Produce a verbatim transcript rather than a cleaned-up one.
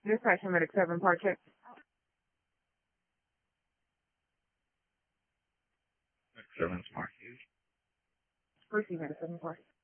Dispatch medic seven part check. Seven smart. Receive medic seven part.